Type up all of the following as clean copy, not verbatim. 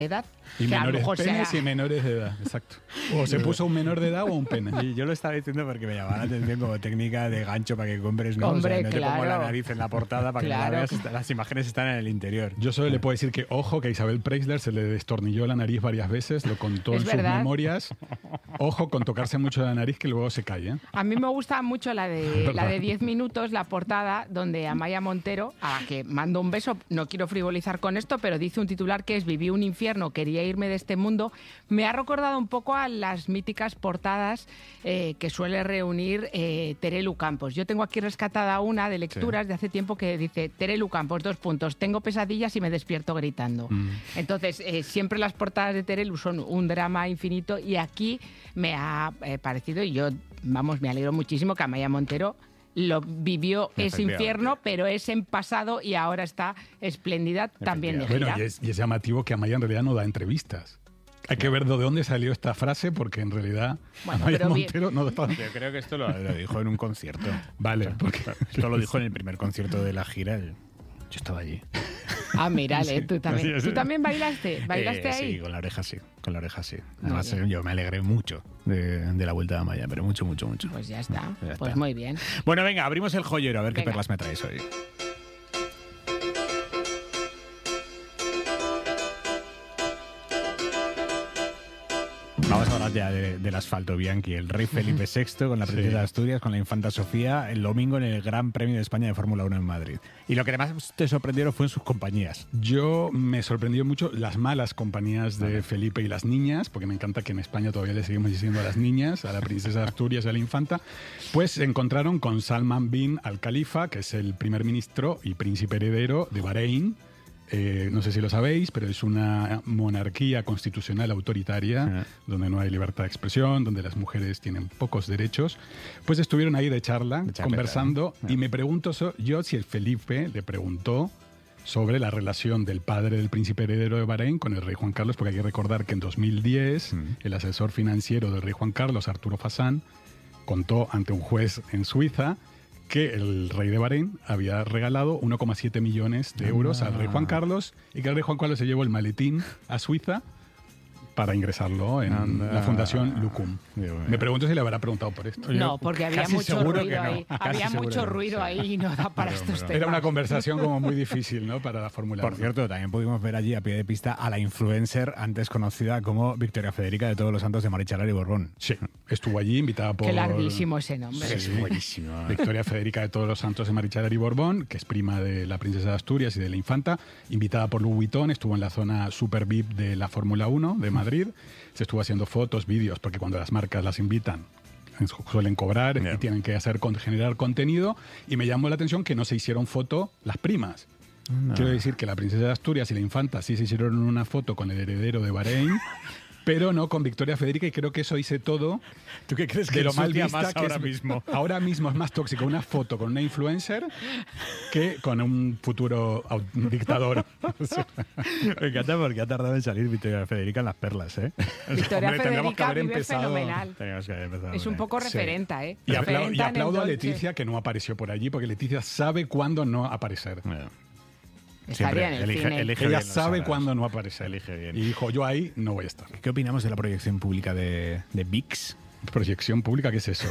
edad. Y que a lo menores mejor penes sea- y menores de edad, exacto. O se puso un menor de edad o un pene. Y yo lo estaba diciendo porque me llamaba la atención como técnica de gancho para que compres, ¿no? Hombre, o sea, no te pongo la claro. nariz en la portada para Claro. que la veas, las imágenes están en el interior. Yo solo le puedo decir que, ojo, que a Isabel Preisler se le destornilló la nariz varias veces, lo contó ¿Es en sus verdad? memorias. Ojo con tocarse mucho la nariz que luego se cae, ¿eh? A mí me gusta mucho la de 10 minutos, la portada, donde Amaya Montero, a la que mando un beso, no quiero frivolizar con esto, pero dice un titular que es "Viví un infierno, quería irme de este mundo". Me ha recordado un poco a las míticas portadas que suele reunir Terelu Campos. Yo tengo aquí rescatada una de lecturas de hace tiempo que dice: Terelu Campos, tengo pesadillas y me despierto gritando. Entonces, siempre las portadas de Terelu son un drama infinito y aquí me ha parecido, y yo, vamos, me alegro muchísimo que Amaya Montero lo vivió ese Efectivamente. infierno, pero es en pasado y ahora está espléndida también de gira. Bueno, y es llamativo que Amaya en realidad no da entrevistas. Hay que ver de dónde salió esta frase, porque en realidad Bueno, Amaya pero bien. Montero no da... Yo creo que esto lo dijo en un concierto. Vale, porque... Esto lo dijo en el primer concierto de la gira. Yo estaba allí. Ah, mírale, tú también. Sí, sí. ¿Tú también bailaste? ¿Bailaste ahí? Sí, con la oreja sí. Con la oreja sí. Además, yo me alegré mucho de la vuelta de Amaya, pero mucho, mucho, mucho. Pues ya está. Ya Pues está. muy bien. Bueno, venga, abrimos el joyero a ver qué Venga. perlas me traes hoy. Vamos a hablar ya del asfalto, Bianchi. El rey Felipe VI con la princesa de Asturias, con la infanta Sofía, el domingo en el Gran Premio de España de Fórmula 1 en Madrid. Y lo que más te sorprendieron fue en sus compañías. Yo me sorprendió mucho las malas compañías de Felipe y las niñas, porque me encanta que en España todavía le seguimos diciendo a las niñas, a la princesa de Asturias y a la infanta, pues se encontraron con Salman bin al-Khalifa, que es el primer ministro y príncipe heredero de Bahrein. No sé si lo sabéis, pero es una monarquía constitucional autoritaria, donde no hay libertad de expresión, donde las mujeres tienen pocos derechos. Pues estuvieron ahí de charla, conversando, y me pregunto yo si el Felipe le preguntó sobre la relación del padre del príncipe heredero de Bahrein con el rey Juan Carlos, porque hay que recordar que en 2010 el asesor financiero del rey Juan Carlos, Arturo Fasán, contó ante un juez en Suiza que el rey de Bahrein había regalado 1,7 millones de euros al rey Juan Carlos y que el rey Juan Carlos se llevó el maletín a Suiza para ingresarlo en la Fundación Lucum. Me pregunto si le habrá preguntado por esto. No, porque había Casi mucho seguro que ruido no. ahí. Casi Había seguro mucho que no. ruido ahí y no da para estos temas. Era una conversación como muy difícil, ¿no? Para la Fórmula 1. Por cierto, también pudimos ver allí a pie de pista a la influencer antes conocida como Victoria Federica de Todos los Santos de Marichalar y Borbón. Sí, estuvo allí invitada por... Qué larguísimo ese nombre. Sí, Es buenísimo. Victoria Federica de Todos los Santos de Marichalar y Borbón, que es prima de la princesa de Asturias y de la infanta, invitada por Louis Vuitton, estuvo en la zona Super VIP de la Fórmula 1 de Madrid, se estuvo haciendo fotos, vídeos, porque cuando las marcas las invitan suelen cobrar y tienen que generar contenido, y me llamó la atención que no se hicieron foto las primas. Quiero decir que la princesa de Asturias y la infanta sí se hicieron una foto con el heredero de Bahrein, pero no con Victoria Federica, y creo que eso dice todo. ¿Tú qué crees de que lo mal ensucia vista más que ahora es mismo? Ahora mismo es más tóxico una foto con una influencer que con un futuro dictador. Me encanta porque ha tardado en salir Victoria Federica en las perlas, ¿eh? Victoria Hombre, tendríamos que Federica haber vive empezado- fenomenal. Teníamos que haber empezado Es un por poco Sí. referenta, ¿eh? Y, Referenta en el aplaudo a Dolce. Leticia, que no apareció por allí, porque Leticia sabe cuándo no aparecer. ahí. Bueno, Estaría en el elige- cine. elige Ella bien los sabe horas. cuándo no aparecer. Elige bien. Y dijo, yo ahí no voy a estar. ¿Qué opinamos de la proyección pública de VIX? Proyección pública, ¿qué es eso?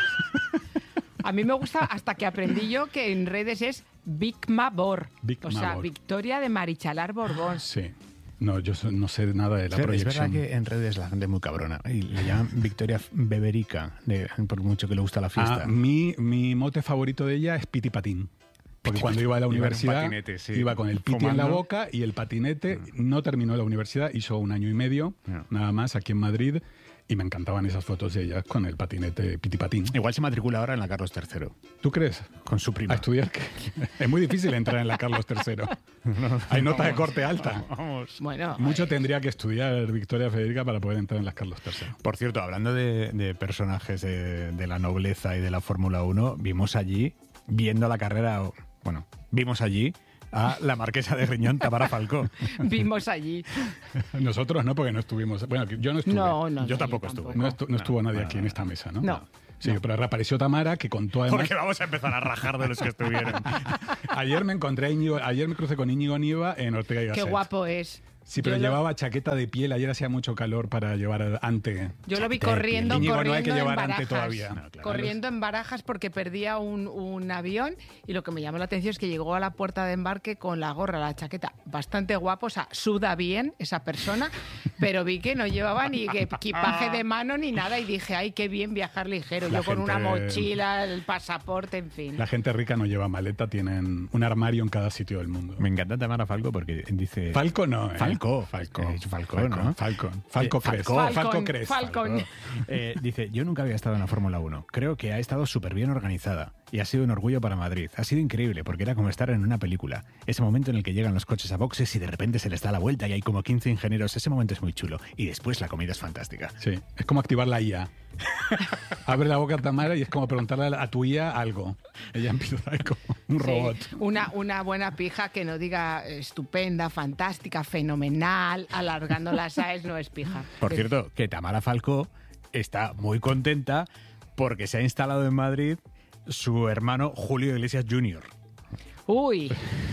A mí me gusta, hasta que aprendí yo, que en redes es Vicma Bor. Vicma O sea, Bor. Victoria de Marichalar Borbón. Sí. No, yo no sé nada de la Es proyección. verdad que en redes la gente es muy cabrona. Y le llaman Victoria Beberica, por mucho que le gusta la fiesta. Mi mote favorito de ella es Piti Patín. Porque cuando iba a la Iba en un universidad, patinete, sí. iba con el piti en la Fumando. boca y el patinete. No terminó la universidad, hizo 1 año y medio, nada más, aquí en Madrid. Y me encantaban esas fotos de ella con el patinete Piti Patín. Igual se matricula ahora en la Carlos III, ¿Tú crees? con su prima. A estudiar. Es muy difícil entrar en la Carlos III. Hay nota de corte alta. Vamos. Bueno, Mucho tendría que estudiar Victoria Federica para poder entrar en las Carlos III. Por cierto, hablando de personajes de la nobleza y de la Fórmula 1, vimos allí, viendo la carrera, bueno, vimos allí a la marquesa de Riñón, Tamara Falcó. vimos allí. Nosotros no, porque no estuvimos. Bueno, yo no estuve. No, no. Yo no, tampoco estuve. No estuvo nadie no, aquí en esta mesa, ¿no? No. Sí, pero reapareció Tamara, que contó además... Porque vamos a empezar a rajar de los que estuvieron. Ayer me crucé con Íñigo Nieva en Ortega y Qué Gasset. guapo es. Sí, pero Yo llevaba chaqueta de piel. Ayer hacía mucho calor para llevar ante. Yo lo vi Chaqueta de corriendo, piel. Íñigo, corriendo no hay que en llevar ante Barajas. todavía. No, claro. Corriendo en Barajas porque perdía un avión y lo que me llamó la atención es que llegó a la puerta de embarque con la gorra, la chaqueta, bastante guapo, o sea, suda bien esa persona, pero vi que no llevaba ni equipaje de mano ni nada y dije, ay, qué bien viajar ligero. La Yo con una gente- mochila, el pasaporte, en fin. La gente rica no lleva maleta, tienen un armario en cada sitio del mundo. Me encanta Tamara Falco porque dice... Falco no, ¿eh? Falco. Falco. Falco, ¿no? Falco Crest. Falco Crest. Falcon. Dice, yo nunca había estado en la Fórmula 1. Creo que ha estado súper bien organizada y ha sido un orgullo para Madrid. Ha sido increíble porque era como estar en una película. Ese momento en el que llegan los coches a boxes y de repente se les da la vuelta y hay como 15 ingenieros. Ese momento es muy chulo. Y después la comida es fantástica. Sí, es como activar la IA. Abre la boca Tamara y es como preguntarle a tu IA algo. Ella empieza como un Sí, robot. una buena pija que no diga estupenda, fantástica, fenomenal, alargando las AES no es pija. Por cierto, que Tamara Falco está muy contenta porque se ha instalado en Madrid su hermano Julio Iglesias Jr. Uy,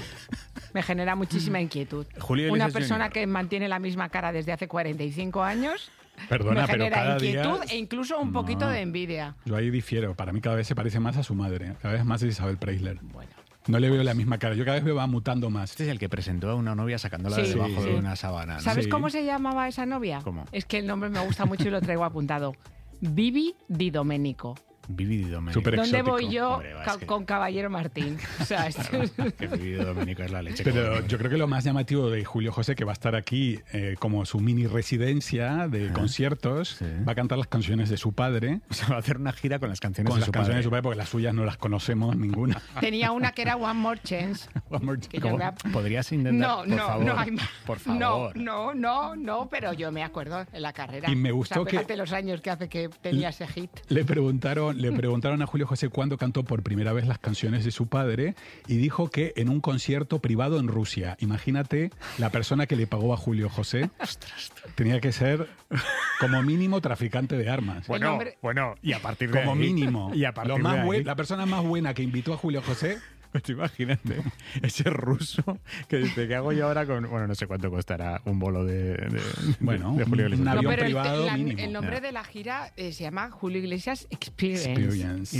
me genera muchísima inquietud. Julio Una Iglesias persona Jr. que mantiene la misma cara desde hace 45 años Perdona, me pero genera cada inquietud día... e incluso un poquito de envidia. Yo ahí difiero. Para mí cada vez se parece más a su madre. Cada vez más es Isabel Preisler. Bueno, No le veo la misma cara. Yo cada vez va mutando más. Este es el que presentó a una novia sacándola Sí, de debajo sí. de una sábana, ¿no? ¿sabes Sí. cómo se llamaba esa novia? ¿Cómo? Es que el nombre me gusta mucho y lo traigo apuntado. Vivi Di Domenico. Vivi Di Domenico. Súper ¿Dónde exótico. voy yo Hombre, va, es que- con Caballero Martín? O sea, esto Que Vivi Di Domenico es la leche. Pero yo creo que lo más llamativo de Julio José, que va a estar aquí como su mini residencia de conciertos, sí. va a cantar las canciones de su padre. O sea, va a hacer una gira con las canciones Con de las su canciones de padre. su padre, porque las suyas no las conocemos ninguna. tenía una que era One More Chance. One more Que yo ¿Cómo? me ¿Podrías intentar, No, por no, favor? no hay más. Por favor. No, pero yo me acuerdo en la carrera. Y me gustó o sea, que- fíjate los años que hace que tenía ese hit. Le preguntaron a Julio José cuándo cantó por primera vez las canciones de su padre y dijo que en un concierto privado en Rusia. Imagínate la persona que le pagó a Julio José. Tenía que ser como mínimo traficante de armas. Bueno, nombre- bueno, y a partir de Como ahí- mínimo. Y a partir Lo más de ahí, la persona más buena que invitó a Julio José. pues imagínate, ese ruso que dice, ¿qué hago yo ahora con...? Bueno, no sé cuánto costará un bolo Bueno, de Julio Iglesias. un avión pero privado mínimo. el nombre Ya. de la gira se llama Julio Iglesias Experience. Experience.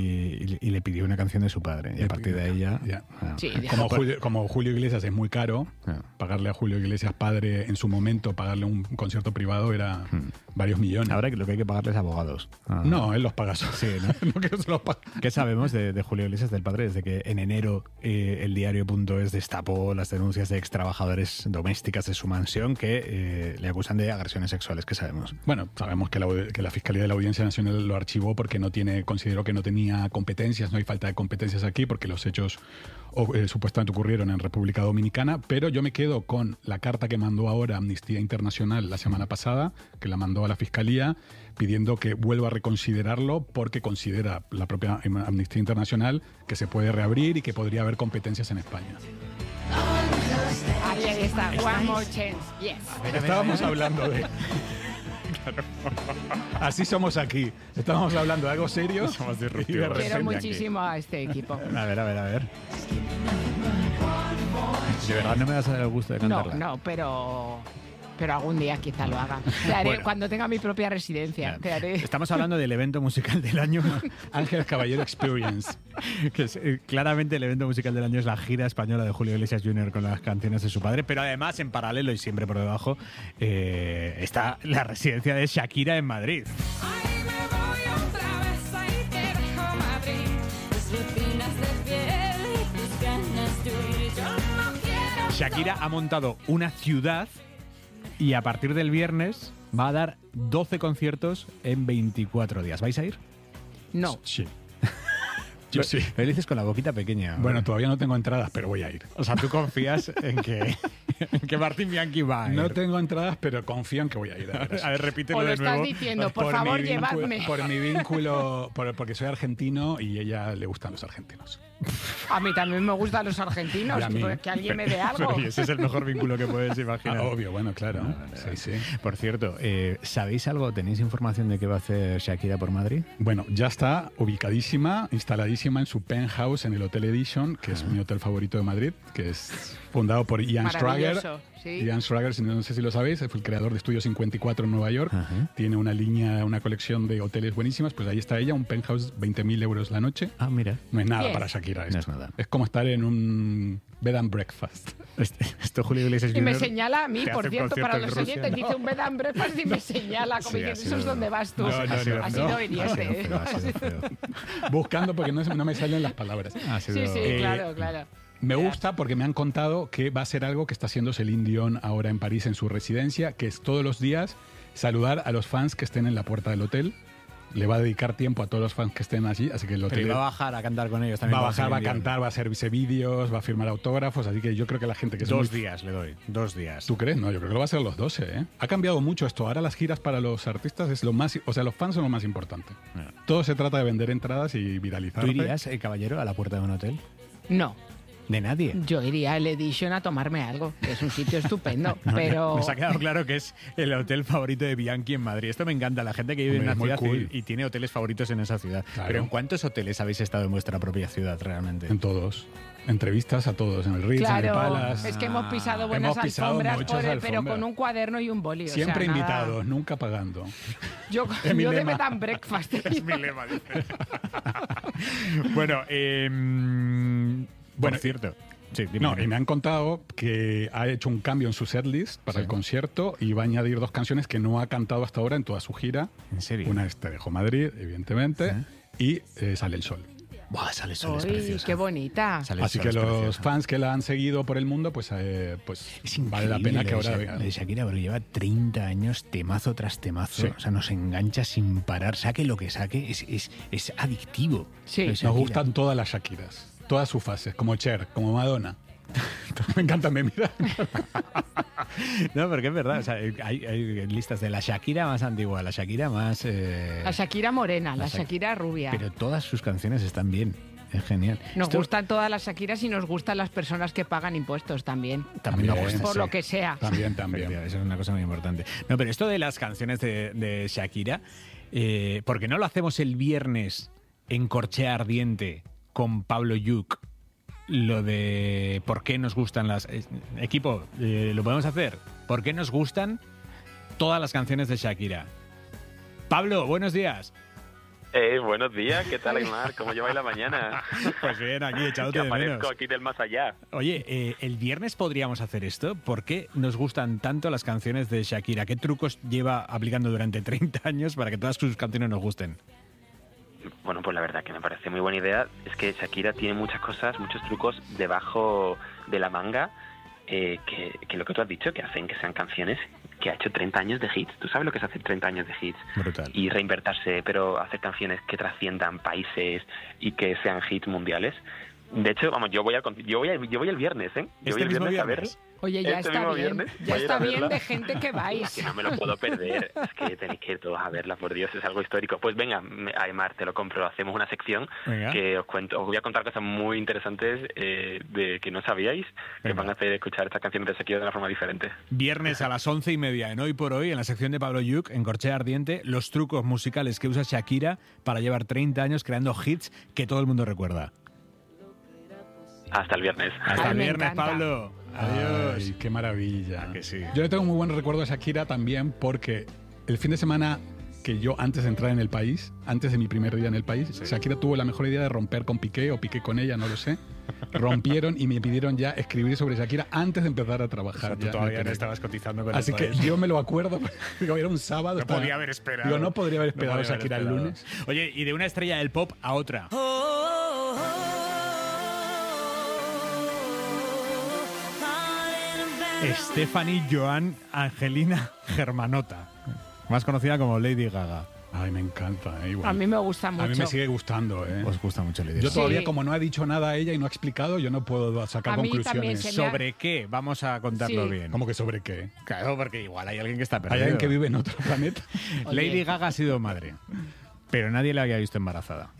Y le pidió una canción de su padre. Y a partir de ahí ya... Ya. Ah. Sí, Como Julio Iglesias es muy caro, Ah. pagarle a Julio Iglesias padre en su momento, pagarle un concierto privado era varios millones. Ahora lo que hay que pagarles abogados. Ah. No, él los paga solo. Sí, ¿no? No que se los pague. ¿Qué sabemos de Julio Iglesias del padre? Desde que en enero el diario.es destapó las denuncias de ex trabajadores domésticas de su mansión que le acusan de agresiones sexuales. ¿Qué sabemos? Bueno, sabemos que la Fiscalía de la Audiencia Nacional lo archivó porque consideró que no tenía competencias, no hay falta de competencias aquí porque los hechos supuestamente ocurrieron en República Dominicana, pero yo me quedo con la carta que mandó ahora Amnistía Internacional la semana pasada, que la mandó a la Fiscalía, pidiendo que vuelva a reconsiderarlo porque considera la propia Amnistía Internacional que se puede reabrir y que podría haber competencias en España. Ahí está, One More Chance. Yes. Estábamos hablando de... Así somos aquí. Estábamos hablando de algo serio. Somos disruptivos. y de Quiero repente- muchísimo a este equipo. A ver. De verdad no me vas a dar el gusto de No, cantarla. no, pero algún día quizá lo haga. Te haré Bueno. cuando tenga mi propia residencia. Te haré. Estamos hablando del evento musical del año, Ángel Caballero Experience. que es, claramente el evento musical del año es la gira española de Julio Iglesias Jr. con las canciones de su padre, pero además en paralelo y siempre por debajo está la residencia de Shakira en Madrid. Ahí me voy otra vez, ahí te dejo Madrid. Tus rutinas de piel y tus ganas de huir. Yo no quiero. Shakira ha montado una ciudad y a partir del viernes va a dar 12 conciertos en 24 días. ¿Vais a ir? No. Sí. Yo sí. Lo dices con la boquita pequeña. Bueno, todavía no tengo entradas, pero voy a ir. O sea, tú confías en que Martín Bianchi va a ir. No tengo entradas, pero confío en que voy a ir. A ver, repítelo O lo de estás nuevo. diciendo, por favor, mi vínculo- llevadme. Por mi vínculo, porque soy argentino y a ella le gustan los argentinos. A mí también me gustan los argentinos, Y a mí. pues que alguien me dé algo. Y ese es el mejor vínculo que puedes imaginar. Obvio, bueno, claro. Sí, sí. Por cierto, ¿sabéis algo? ¿Tenéis información de qué va a hacer Shakira por Madrid? Bueno, ya está ubicadísima, instaladísima en su penthouse en el Hotel Edition, que es mi hotel favorito de Madrid, que es fundado por Ian Schrager. Maravilloso, sí. Ian Schrager, no sé si lo sabéis, fue el creador de Estudio 54 en Nueva York. Ajá. Tiene una línea, una colección de hoteles buenísimas. Pues ahí está ella, un penthouse, 20.000 euros la noche. Ah, mira. No es nada Bien. para Shakira esto. No es nada. Es como estar en un bed and breakfast. Esto Julio Iglesias Y me Jr. señala a mí, que por hace cierto, concierto para en los Rusia, oyentes, ¿no? dice un bed and breakfast y me señala, como Sí, diciendo, ha eso sido- es donde vas tú. No, no, ha sido no. Ha sido hiriente. feo, ha sido feo. Buscando porque no me salen las palabras. Ha Sí, sido- sí, claro, claro. Me gusta porque me han contado que va a ser algo que está haciendo Celine Dion ahora en París en su residencia, que es todos los días saludar a los fans que estén en la puerta del hotel. Le va a dedicar tiempo a todos los fans que estén allí, así que el Pero hotel iba a bajar a cantar con ellos también. va a con bajar, va a Celine Dion. cantar, va a hacerse vídeos, va a firmar autógrafos, así que yo creo que la gente que es 2 muy- días le doy, 2 días. ¿Tú crees? No, yo creo que lo va a hacer los 12, ¿eh? Ha cambiado mucho esto. Ahora las giras para los artistas es lo más... O sea, los fans son lo más importante. Ah. Todo se trata de vender entradas y viralizar. ¿Tú irías, caballero, a la puerta de un hotel? No, De nadie. yo iría al Edition a tomarme algo, que es un sitio estupendo, pero... Nos ha quedado claro que es el hotel favorito de Bianchi en Madrid. Esto me encanta, la gente que vive Hombre, en es una muy ciudad cool. y tiene hoteles favoritos en esa ciudad. Claro. Pero ¿en cuántos hoteles habéis estado en vuestra propia ciudad realmente? En todos. Entrevistas a todos, en el Ritz, en el Claro, Palace. es que hemos pisado buenas Hemos pisado alfombras, muchas pero alfombras. con un cuaderno y un boli. o sea, Siempre nada. invitados, nunca pagando. Yo Es mi de lema. bed and breakfast. Es mi lema, dice. Bueno, Bueno, por cierto. Sí, dime, No, dime. y me han contado que ha hecho un cambio en su setlist para Sí. el concierto y va a añadir 2 canciones que no ha cantado hasta ahora en toda su gira. ¿En serio? Una es Te dejo Madrid, evidentemente, y Sale el Sol. Buah, Sale el Sol, es Uy, preciosa. qué bonita. Sale el Así Sol, que es los preciosa. fans que la han seguido por el mundo, pues Es vale la pena que ahora la vengan. de Shakira, pero lleva 30 años temazo tras temazo. Sí. O sea, nos engancha sin parar. Saque lo que saque, es adictivo. Sí. Lo de Nos Shakira. gustan todas las Shakiras, todas sus fases, como Cher, como Madonna. Me encanta, me mira. No, porque es verdad. O sea, hay listas de la Shakira más antigua, la Shakira más. La Shakira morena, la Shak- Shakira rubia. Pero todas sus canciones están bien. Es genial. Nos Esto gustan todas las Shakiras y nos gustan las personas que pagan impuestos también. también me También. gusta. Por sí. lo que sea. También, también. Efectivamente, eso es una cosa muy importante. No, pero esto de las canciones de Shakira, ¿por qué no lo hacemos el viernes en Corchea Ardiente con Pablo Yuc? Lo de por qué nos gustan las... equipo, ¿lo podemos hacer? ¿Por qué nos gustan todas las canciones de Shakira? Pablo, buenos días. Buenos días, ¿qué tal, Aymar? ¿Cómo lleváis la mañana? Pues bien, aquí Que echándote de aparezco menos. aquí del más allá. Oye, el viernes podríamos hacer esto. ¿Por qué nos gustan tanto las canciones de Shakira? ¿Qué trucos lleva aplicando durante 30 años para que todas sus canciones nos gusten? Bueno, pues la verdad que me parece muy buena idea. Es que Shakira tiene muchas cosas, muchos trucos debajo de la manga que lo que tú has dicho, que hacen que sean canciones que ha hecho 30 años de hits. ¿Tú sabes lo que es hacer 30 años de hits? Brutal. Y reinvertirse, pero hacer canciones que trasciendan países y que sean hits mundiales. De hecho, vamos, yo voy el viernes, ¿eh? Yo voy ¿Este el mismo viernes a viernes? verlo. Oye, ya Este está mismo bien. viernes Ya voy a ir está a bien verla. de gente que Es vais. que no me lo puedo perder, es que tenéis que ir todos a verla, por Dios, es algo histórico. Pues venga, Aymar, te lo compro, hacemos una sección Venga. que os voy a contar cosas muy interesantes de que no sabíais, que Venga. van a hacer escuchar estas canciones de Shakira de una forma diferente. Viernes a las 11:30 en Hoy por Hoy, en la sección de Pablo Yuc, en Corchea Ardiente, los trucos musicales que usa Shakira para llevar 30 años creando hits que todo el mundo recuerda. Hasta el viernes. Hasta Ay, el me viernes, encanta. Pablo. Adiós. Ay, qué maravilla. Ah, que sí. Yo le tengo muy buen recuerdo a Shakira también porque el fin de semana que yo antes de entrar en el país, antes de mi primer día en el país, Shakira tuvo la mejor idea de romper con Piqué o Piqué con ella, no lo sé. Rompieron y me pidieron ya escribir sobre Shakira antes de empezar a O trabajar. sea, tú ya en el todavía no periódico. estabas cotizando con Así el que país. yo me lo acuerdo. Digo, era un sábado. No estaba- podía haber esperado. Digo, no podría haber No esperado podía haber Shakira el esperado. lunes. Oye, y de una estrella del pop a otra. Stephanie Joan Angelina Germanota, más conocida como Lady Gaga. Ay, me encanta. A mí me gusta mucho. A mí me sigue gustando. Os gusta mucho Lady Yo Gaga. todavía, Sí. como no ha dicho nada ella y no ha explicado, yo no puedo sacar A mí también conclusiones. se me ha- ¿Sobre qué? Vamos a contarlo Sí. bien. ¿Cómo que sobre qué? Claro, porque igual hay alguien que está ¿Hay perdido. alguien que vive en otro planeta? Oye. Lady Gaga ha sido madre, pero nadie la había visto embarazada.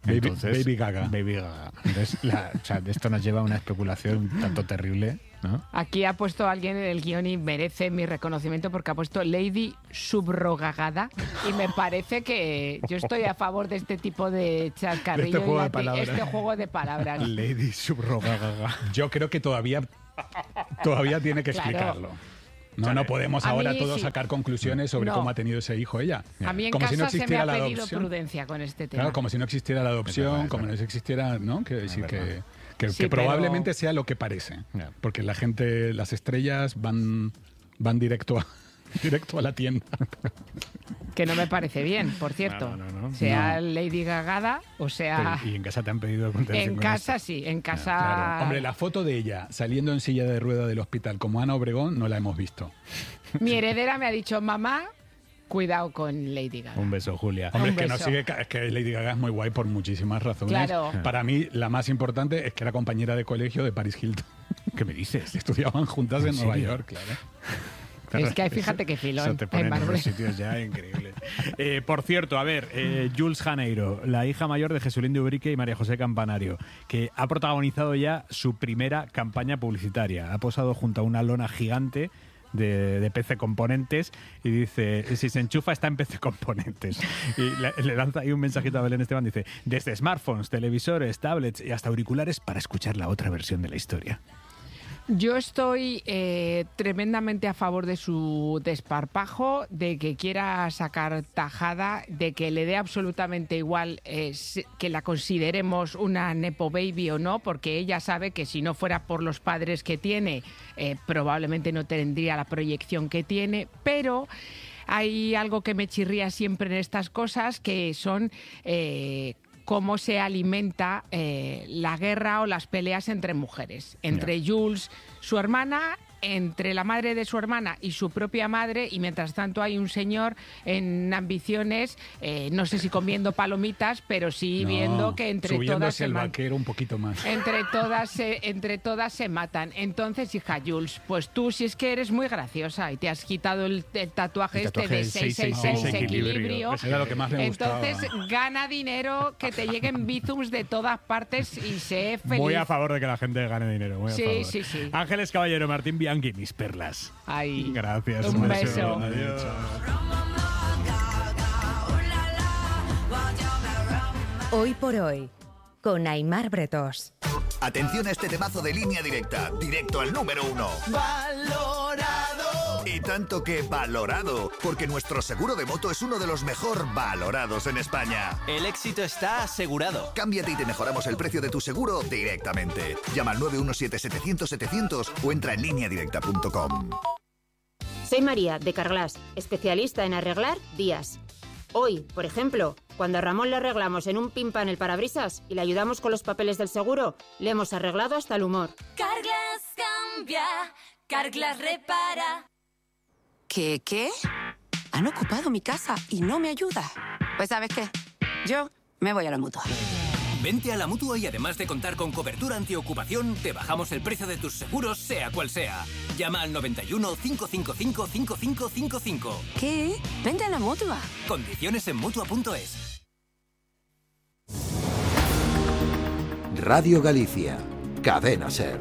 Baby Gaga. Baby Gaga. Entonces, esto nos lleva a una especulación tanto terrible, ¿no? Aquí ha puesto alguien en el guión y merece mi reconocimiento porque ha puesto Lady Subrogagada y me parece que yo estoy a favor de este tipo de chascarrillo este juego de palabras. Lady Subrogagaga. Yo creo que todavía tiene que explicarlo. No podemos ahora todos sacar conclusiones sobre cómo ha tenido ese hijo ella. A mí en como casa si no existiera se me ha la pedido adopción. prudencia con este tema. Claro, como si no existiera la adopción, como no existiera, ¿no? Que decir que probablemente sea lo que parece. Porque la gente, las estrellas van directo a la tienda. Que no me parece bien, por cierto. No. Sea Lady Gagada o sea... ¿Y en casa te han pedido En casa sí, en casa... Claro. Hombre, la foto de ella saliendo en silla de rueda del hospital como Ana Obregón no la hemos visto. Mi heredera me ha dicho, mamá, cuidado con Lady Gaga. Un beso, Julia. Hombre, Un es que Lady Gaga es muy guay por muchísimas razones. Claro. Para mí, la más importante es que era compañera de colegio de Paris Hilton. ¿Qué me dices? Estudiaban juntas en Nueva serio? York, claro. Es que hay, fíjate qué filón. Eso te pone en unos sitios ya increíble. Por cierto, a ver, Jules Janeiro, la hija mayor de Jesulín de Ubrique y María José Campanario, que ha protagonizado ya su primera campaña publicitaria. Ha posado junto a una lona gigante de PC Componentes y dice, si se enchufa está en PC Componentes. Y le lanza ahí un mensajito a Belén Esteban, dice, desde smartphones, televisores, tablets y hasta auriculares para escuchar la otra versión de la historia. Yo estoy tremendamente a favor de su desparpajo, de que quiera sacar tajada, de que le dé absolutamente igual que la consideremos una nepo baby o no, porque ella sabe que si no fuera por los padres que tiene, probablemente no tendría la proyección que tiene, pero... Hay algo que me chirría siempre en estas cosas, que son... cómo se alimenta la guerra o las peleas entre mujeres, entre Jules, su hermana, entre la madre de su hermana y su propia madre, y mientras tanto hay un señor en ambiciones, no sé si comiendo palomitas, pero sí viendo que entre todas el vaquero un poquito más. Entre todas se matan. Entonces, hija Jules, pues tú si es que eres muy graciosa y te has quitado el tatuaje este de 666 equilibrio. Eso era lo que más me gustaba. Entonces gana dinero, que te lleguen bizums de todas partes y sé feliz. Muy a favor de que la gente gane dinero. Muy a favor. Sí. Ángeles Caballero, Martín Bianchi, mis perlas. Ay, gracias. Un beso. Adiós. Hoy por hoy, con Aimar Bretós. Atención a este temazo de Línea Directa, directo al número 1. ¡Valorado! Y tanto que valorado, porque nuestro seguro de moto es uno de los mejor valorados en España. El éxito está asegurado. Cámbiate y te mejoramos el precio de tu seguro directamente. Llama al 917-700-700 o entra en lineadirecta.com. Soy María, de Carglass, especialista en arreglar días. Hoy, por ejemplo, cuando a Ramón le arreglamos en un pimpan el parabrisas y le ayudamos con los papeles del seguro, le hemos arreglado hasta el humor. Carglass cambia, Carglass repara. ¿Qué? Han ocupado mi casa y no me ayuda. Pues ¿sabes qué? Yo me voy a la Mutua. Vente a la Mutua y además de contar con cobertura antiocupación, te bajamos el precio de tus seguros, sea cual sea. Llama al 91 555 5555. ¿Qué? Vente a la Mutua. Condiciones en Mutua.es. Radio Galicia, Cadena SER.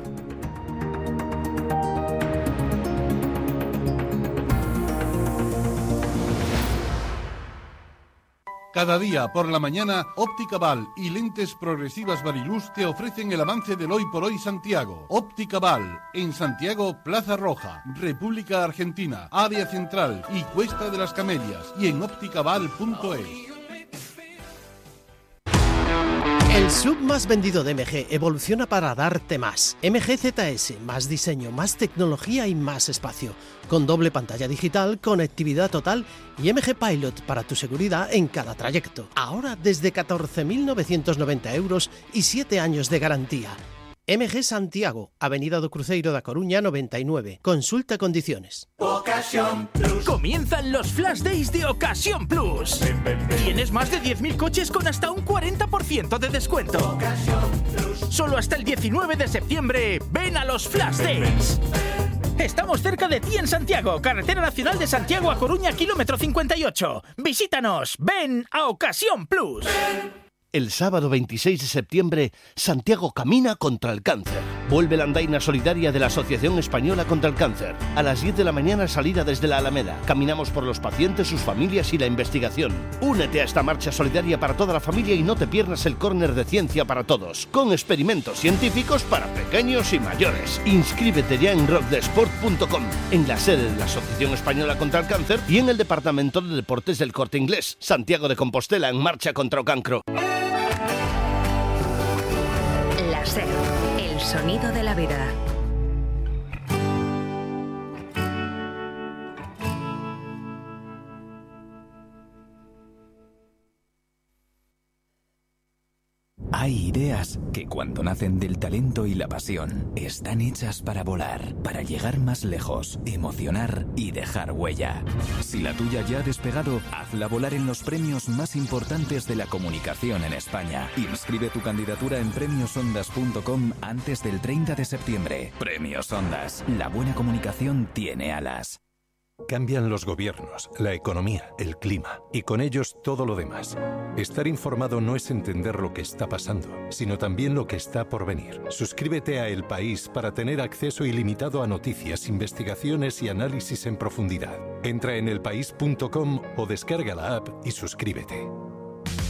Cada día por la mañana, Óptica Val y Lentes Progresivas Variluz te ofrecen el avance del Hoy por Hoy Santiago. Óptica Val, en Santiago, Plaza Roja, República Argentina, Área Central y Cuesta de las Camelias, y en ópticaval.es. El sub más vendido de MG evoluciona para darte más. MG ZS, más diseño, más tecnología y más espacio. Con doble pantalla digital, conectividad total y MG Pilot para tu seguridad en cada trayecto. Ahora desde 14.990 euros y 7 años de garantía. MG Santiago, Avenida do Cruzeiro da Coruña 99. Consulta condiciones. Ocasión Plus. Comienzan los Flash Days de Ocasión Plus. Tienes más de 10.000 coches con hasta un 40% de descuento. Ocasión Plus. Solo hasta el 19 de septiembre, ven a los Flash Days. Estamos cerca de ti en Santiago, Carretera Nacional de Santiago a Coruña, kilómetro 58. Visítanos, ven a Ocasión Plus. El sábado 26 de septiembre, Santiago camina contra el cáncer. Vuelve la andaina solidaria de la Asociación Española contra el Cáncer. A las 10 de la mañana, salida desde la Alameda. Caminamos por los pacientes, sus familias y la investigación. Únete a esta marcha solidaria para toda la familia y no te pierdas el córner de Ciencia para Todos, con experimentos científicos para pequeños y mayores. Inscríbete ya en rockdesport.com, en la sede de la Asociación Española contra el Cáncer y en el Departamento de Deportes del Corte Inglés. Santiago de Compostela en marcha contra o cancro. La SER, el sonido de la vida. Hay ideas que cuando nacen del talento y la pasión están hechas para volar, para llegar más lejos, emocionar y dejar huella. Si la tuya ya ha despegado, hazla volar en los premios más importantes de la comunicación en España. Inscribe tu candidatura en premiosondas.com antes del 30 de septiembre. Premios Ondas. La buena comunicación tiene alas. Cambian los gobiernos, la economía, el clima y con ellos todo lo demás. Estar informado no es entender lo que está pasando, sino también lo que está por venir. Suscríbete a El País para tener acceso ilimitado a noticias, investigaciones y análisis en profundidad. Entra en elpaís.com o descarga la app y suscríbete.